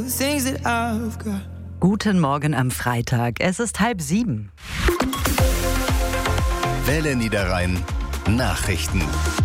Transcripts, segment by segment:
Guten Morgen am Freitag. Es ist 6:30. Welle Niederrhein Nachrichten.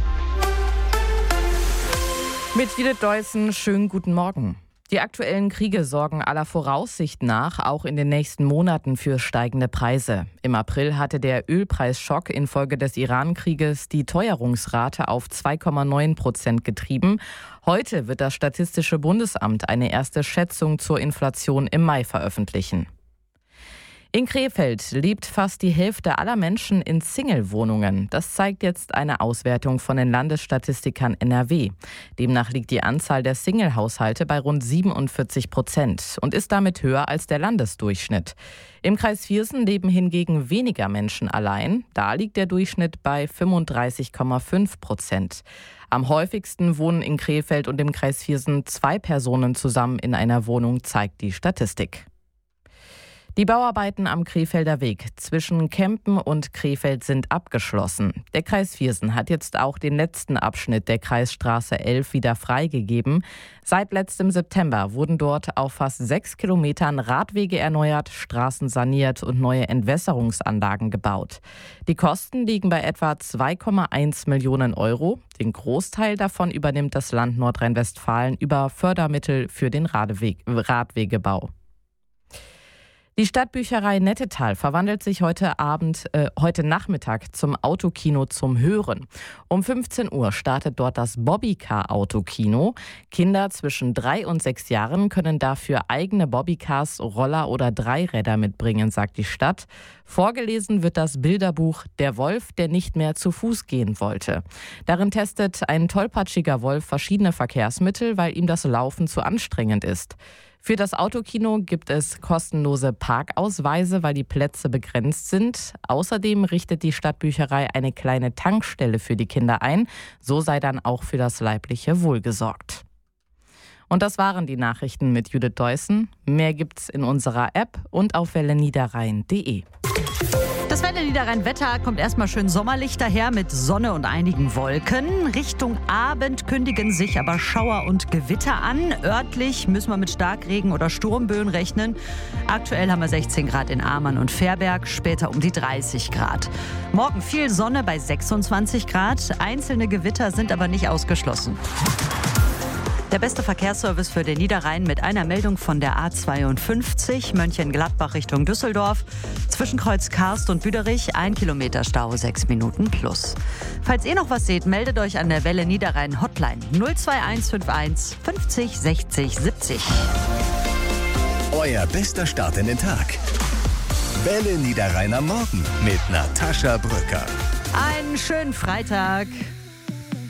Mit Judith Deussen, schönen guten Morgen. Die aktuellen Kriege sorgen aller Voraussicht nach auch in den nächsten Monaten für steigende Preise. Im April hatte der Ölpreisschock infolge des Iran-Krieges die Teuerungsrate auf 2,9% getrieben. Heute wird das Statistische Bundesamt eine erste Schätzung zur Inflation im Mai veröffentlichen. In Krefeld lebt fast die Hälfte aller Menschen in Single-Wohnungen. Das zeigt jetzt eine Auswertung von den Landesstatistikern NRW. Demnach liegt die Anzahl der Single-Haushalte bei rund 47% und ist damit höher als der Landesdurchschnitt. Im Kreis Viersen leben hingegen weniger Menschen allein. Da liegt der Durchschnitt bei 35,5%. Am häufigsten wohnen in Krefeld und im Kreis Viersen 2 Personen zusammen in einer Wohnung, zeigt die Statistik. Die Bauarbeiten am Krefelder Weg zwischen Kempen und Krefeld sind abgeschlossen. Der Kreis Viersen hat jetzt auch den letzten Abschnitt der Kreisstraße 11 wieder freigegeben. Seit letztem September wurden dort auf fast 6 Kilometern Radwege erneuert, Straßen saniert und neue Entwässerungsanlagen gebaut. Die Kosten liegen bei etwa 2,1 Millionen Euro. Den Großteil davon übernimmt das Land Nordrhein-Westfalen über Fördermittel für den Radwegebau. Die Stadtbücherei Nettetal verwandelt sich heute Nachmittag zum Autokino zum Hören. Um 15 Uhr startet dort das Bobbycar Autokino. Kinder zwischen 3 und 6 Jahren können dafür eigene Bobbycars, Roller oder Dreiräder mitbringen, sagt die Stadt. Vorgelesen wird das Bilderbuch Der Wolf, der nicht mehr zu Fuß gehen wollte. Darin testet ein tollpatschiger Wolf verschiedene Verkehrsmittel, weil ihm das Laufen zu anstrengend ist. Für das Autokino gibt es kostenlose Parkausweise, weil die Plätze begrenzt sind. Außerdem richtet die Stadtbücherei eine kleine Tankstelle für die Kinder ein. So sei dann auch für das leibliche Wohl gesorgt. Und das waren die Nachrichten mit Judith Deussen. Mehr gibt's in unserer App und auf welleniederrhein.de. Das Welle Niederrhein-Wetter kommt erstmal schön sommerlich daher mit Sonne und einigen Wolken. Richtung Abend kündigen sich aber Schauer und Gewitter an. Örtlich müssen wir mit Starkregen oder Sturmböen rechnen. Aktuell haben wir 16 Grad in Amann und Verberg, später um die 30 Grad. Morgen viel Sonne bei 26 Grad. Einzelne Gewitter sind aber nicht ausgeschlossen. Der beste Verkehrsservice für den Niederrhein mit einer Meldung von der A52 Mönchengladbach Richtung Düsseldorf. Zwischen Kreuz Karst und Büderich 1 Kilometer Stau, 6 Minuten plus. Falls ihr noch was seht, meldet euch an der Welle Niederrhein Hotline 02151 50 60 70. Euer bester Start in den Tag. Welle Niederrhein am Morgen mit Natascha Brücker. Einen schönen Freitag.